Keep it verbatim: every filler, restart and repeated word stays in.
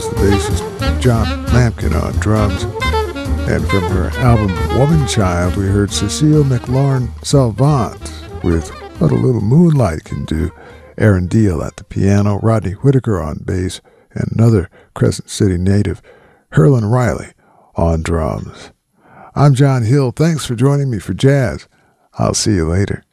was the bassist John Lampkin on drums. And from her album Woman Child, we heard Cecile McLaurin Salvant with What a Little Moonlight Can Do, Aaron Deal at the piano, Rodney Whitaker on bass, and another Crescent City native, Herlin Riley, on drums. I'm John Hill. Thanks for joining me for jazz. I'll see you later.